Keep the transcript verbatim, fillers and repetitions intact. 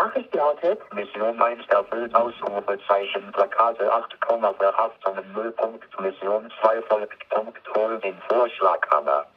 Nachricht lautet: Mission eins erfüllt, Ausrufezeichen, Plakate acht Komma Verhaftungen null Punkt, Mission zwei folgt, Punkt, hol den Vorschlaghammer.